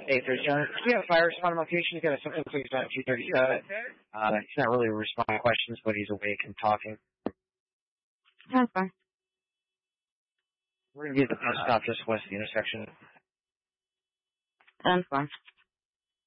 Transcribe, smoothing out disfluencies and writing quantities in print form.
8:37. We have a fire responding location. He's got something at 2:37. He's not really responding to questions, but he's awake and talking. That's fine. We're going to be at the bus stop just west of the intersection. That's fine.